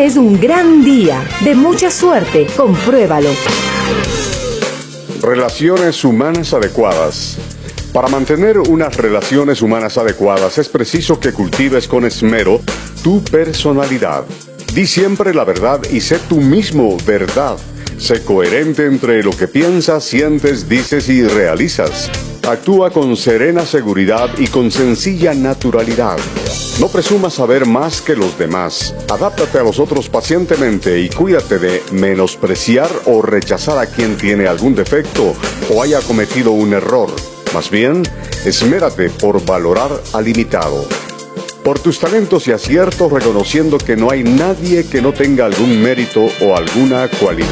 es un gran día, de mucha suerte, compruébalo. Relaciones humanas adecuadas. Para mantener unas relaciones humanas adecuadas es preciso que cultives con esmero tu personalidad. Di siempre la verdad y sé tú mismo verdad. Sé coherente entre lo que piensas, sientes, dices y realizas. Actúa con serena seguridad y con sencilla naturalidad. No presumas saber más que los demás. Adáptate a los otros pacientemente y cuídate de menospreciar o rechazar a quien tiene algún defecto o haya cometido un error. Más bien, esmérate por valorar al imitado. Por tus talentos y aciertos, reconociendo que no hay nadie que no tenga algún mérito o alguna cualidad